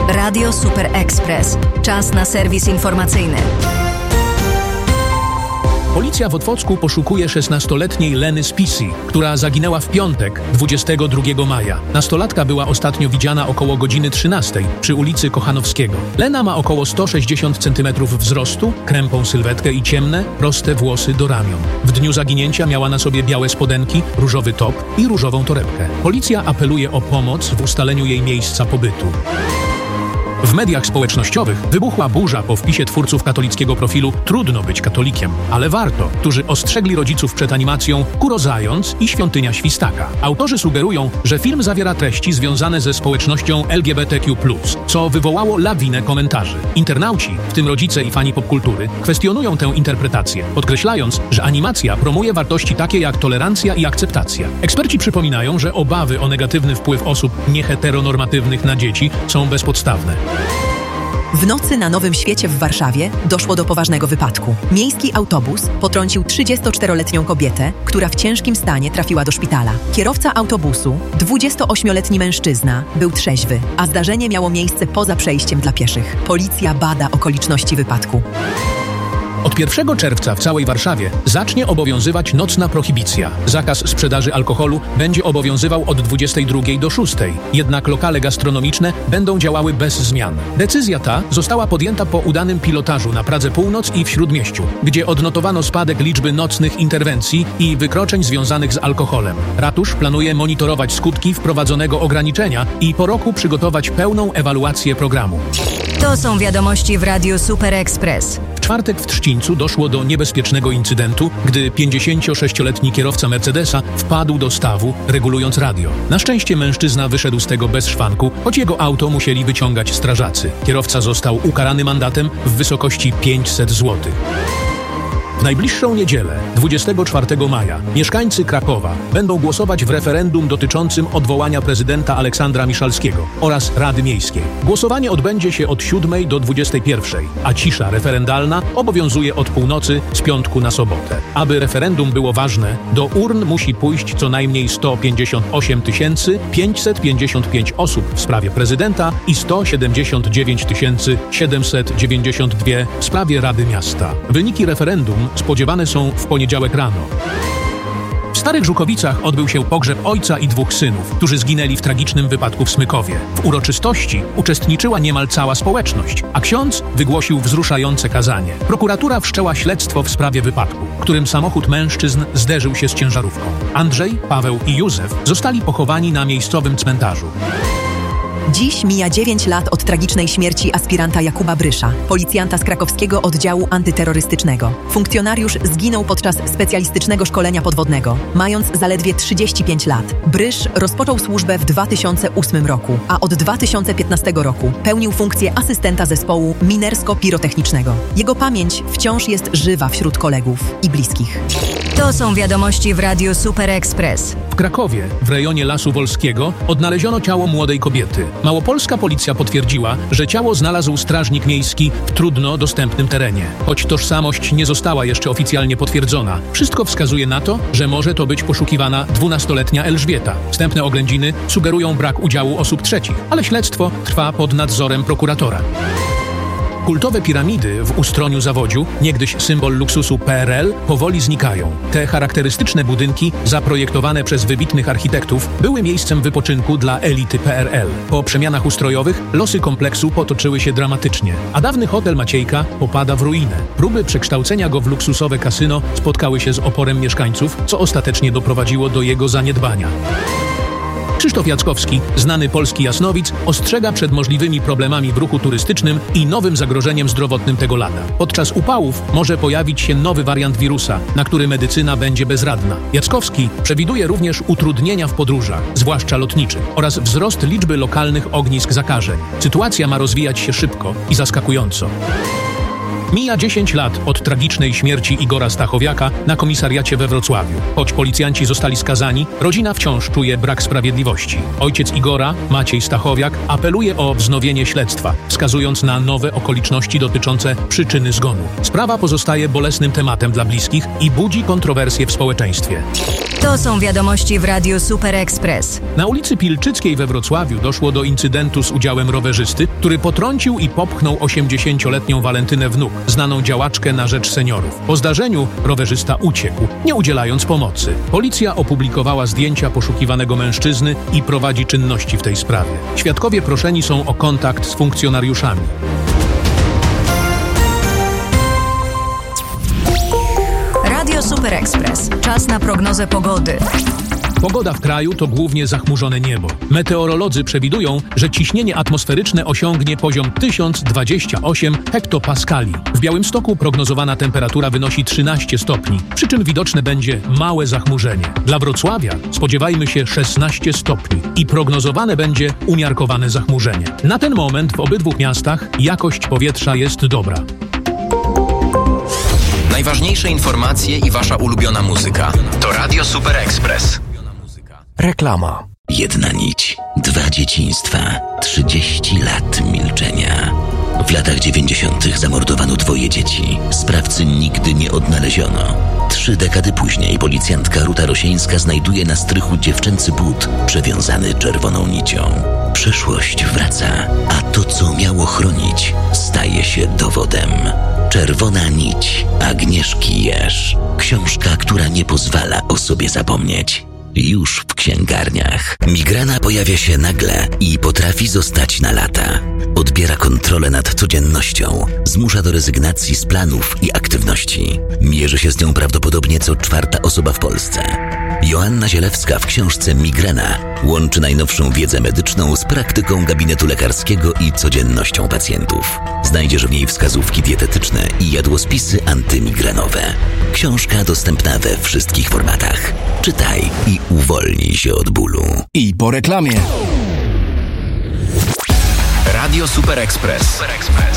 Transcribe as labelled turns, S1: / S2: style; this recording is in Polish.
S1: Radio Super Express. Czas na serwis informacyjny.
S2: Policja w Otwocku poszukuje 16-letniej Leny Spisi, która zaginęła w piątek, 22 maja. Nastolatka była ostatnio widziana około godziny 13 przy ulicy Kochanowskiego. Lena ma około 160 cm wzrostu, krępą sylwetkę i ciemne, proste włosy do ramion. W dniu zaginięcia miała na sobie białe spodenki, różowy top i różową torebkę. Policja apeluje o pomoc w ustaleniu jej miejsca pobytu. W mediach społecznościowych wybuchła burza po wpisie twórców katolickiego profilu "Trudno być katolikiem, ale warto", którzy ostrzegli rodziców przed animacją "Kuro Zając" i "Świątynia Świstaka". Autorzy sugerują, że film zawiera treści związane ze społecznością LGBTQ+, co wywołało lawinę komentarzy. Internauci, w tym rodzice i fani popkultury, kwestionują tę interpretację, podkreślając, że animacja promuje wartości takie jak tolerancja i akceptacja. Eksperci przypominają, że obawy o negatywny wpływ osób nieheteronormatywnych na dzieci są bezpodstawne.
S3: W nocy na Nowym Świecie w Warszawie doszło do poważnego wypadku. Miejski autobus potrącił 34-letnią kobietę, która w ciężkim stanie trafiła do szpitala. Kierowca autobusu, 28-letni mężczyzna, był trzeźwy, a zdarzenie miało miejsce poza przejściem dla pieszych. Policja bada okoliczności wypadku.
S2: Od 1 czerwca w całej Warszawie zacznie obowiązywać nocna prohibicja. Zakaz sprzedaży alkoholu będzie obowiązywał od 22 do 6, jednak lokale gastronomiczne będą działały bez zmian. Decyzja ta została podjęta po udanym pilotażu na Pradze Północ i w Śródmieściu, gdzie odnotowano spadek liczby nocnych interwencji i wykroczeń związanych z alkoholem. Ratusz planuje monitorować skutki wprowadzonego ograniczenia i po roku przygotować pełną ewaluację programu.
S1: To są wiadomości w Radiu Super Express.
S2: W czwartek w Trzcińcu doszło do niebezpiecznego incydentu, gdy 56-letni kierowca Mercedesa wpadł do stawu, regulując radio. Na szczęście mężczyzna wyszedł z tego bez szwanku, choć jego auto musieli wyciągać strażacy. Kierowca został ukarany mandatem w wysokości 500 zł. W najbliższą niedzielę, 24 maja, mieszkańcy Krakowa będą głosować w referendum dotyczącym odwołania prezydenta Aleksandra Miszalskiego oraz Rady Miejskiej. Głosowanie odbędzie się od 7 do 21, a cisza referendalna obowiązuje od północy z piątku na sobotę. Aby referendum było ważne, do urn musi pójść co najmniej 158 555 osób w sprawie prezydenta i 179 792 w sprawie Rady Miasta. Wyniki referendum spodziewane są w poniedziałek rano. W Starych Żukowicach odbył się pogrzeb ojca i 2 synów, którzy zginęli w tragicznym wypadku w Smykowie. W uroczystości uczestniczyła niemal cała społeczność, a ksiądz wygłosił wzruszające kazanie. Prokuratura wszczęła śledztwo w sprawie wypadku, którym samochód mężczyzn zderzył się z ciężarówką. Andrzej, Paweł i Józef zostali pochowani na miejscowym cmentarzu.
S3: Dziś mija 9 lat od tragicznej śmierci aspiranta Jakuba Brysza, policjanta z krakowskiego oddziału antyterrorystycznego. Funkcjonariusz zginął podczas specjalistycznego szkolenia podwodnego, mając zaledwie 35 lat. Brysz rozpoczął służbę w 2008 roku, a od 2015 roku pełnił funkcję asystenta zespołu minersko-pirotechnicznego. Jego pamięć wciąż jest żywa wśród kolegów i bliskich.
S1: To są wiadomości w Radiu Super Express.
S2: W Krakowie, w rejonie Lasu Wolskiego, odnaleziono ciało młodej kobiety. Małopolska policja potwierdziła, że ciało znalazł strażnik miejski w trudno dostępnym terenie. Choć tożsamość nie została jeszcze oficjalnie potwierdzona, wszystko wskazuje na to, że może to być poszukiwana 12-letnia Elżbieta. Wstępne oględziny sugerują brak udziału osób trzecich, ale śledztwo trwa pod nadzorem prokuratora. Kultowe piramidy w Ustroniu Zawodziu, niegdyś symbol luksusu PRL, powoli znikają. Te charakterystyczne budynki, zaprojektowane przez wybitnych architektów, były miejscem wypoczynku dla elity PRL. Po przemianach ustrojowych losy kompleksu potoczyły się dramatycznie, a dawny hotel Maciejka popada w ruinę. Próby przekształcenia go w luksusowe kasyno spotkały się z oporem mieszkańców, co ostatecznie doprowadziło do jego zaniedbania. Krzysztof Jackowski, znany polski jasnowic, ostrzega przed możliwymi problemami w ruchu turystycznym i nowym zagrożeniem zdrowotnym tego lata. Podczas upałów może pojawić się nowy wariant wirusa, na który medycyna będzie bezradna. Jackowski przewiduje również utrudnienia w podróżach, zwłaszcza lotniczych, oraz wzrost liczby lokalnych ognisk zakażeń. Sytuacja ma rozwijać się szybko i zaskakująco. Mija 10 lat od tragicznej śmierci Igora Stachowiaka na komisariacie we Wrocławiu. Choć policjanci zostali skazani, rodzina wciąż czuje brak sprawiedliwości. Ojciec Igora, Maciej Stachowiak, apeluje o wznowienie śledztwa, wskazując na nowe okoliczności dotyczące przyczyny zgonu. Sprawa pozostaje bolesnym tematem dla bliskich i budzi kontrowersje w społeczeństwie.
S1: To są wiadomości w Radiu Super Express.
S2: Na ulicy Pilczyckiej we Wrocławiu doszło do incydentu z udziałem rowerzysty, który potrącił i popchnął 80-letnią Walentynę Wnuk, znaną działaczkę na rzecz seniorów. Po zdarzeniu rowerzysta uciekł, nie udzielając pomocy. Policja opublikowała zdjęcia poszukiwanego mężczyzny i prowadzi czynności w tej sprawie. Świadkowie proszeni są o kontakt z funkcjonariuszami.
S1: Radio Super Express. Czas na prognozę pogody.
S2: Pogoda w kraju to głównie zachmurzone niebo. Meteorolodzy przewidują, że ciśnienie atmosferyczne osiągnie poziom 1028 hektopaskali. W Białymstoku prognozowana temperatura wynosi 13 stopni, przy czym widoczne będzie małe zachmurzenie. Dla Wrocławia spodziewajmy się 16 stopni i prognozowane będzie umiarkowane zachmurzenie. Na ten moment w obydwu miastach jakość powietrza jest dobra.
S4: Najważniejsze informacje i wasza ulubiona muzyka. To Radio Super Express.
S5: Reklama.
S6: Jedna nić, 2 dzieciństwa, 30 lat milczenia. W latach 90. zamordowano 2 dzieci. Sprawcy nigdy nie odnaleziono. 3 dekady później policjantka Ruta Rosieńska znajduje na strychu dziewczęcy but przewiązany czerwoną nicią. Przeszłość wraca, a to, co miało chronić, staje się dowodem. Czerwona nić Agnieszki Jerz. Książka, która nie pozwala o sobie zapomnieć. Już w księgarniach. Migrena pojawia się nagle i potrafi zostać na lata. Odbiera kontrolę nad codziennością, zmusza do rezygnacji z planów i aktywności. Mierzy się z nią prawdopodobnie co 4. osoba w Polsce. Joanna Zielewska w książce Migrena łączy najnowszą wiedzę medyczną z praktyką gabinetu lekarskiego i codziennością pacjentów. Znajdziesz w niej wskazówki dietetyczne i jadłospisy antymigrenowe. Książka dostępna we wszystkich formatach. Czytaj i uwolnij się od bólu.
S5: I po reklamie.
S4: Radio Super Express.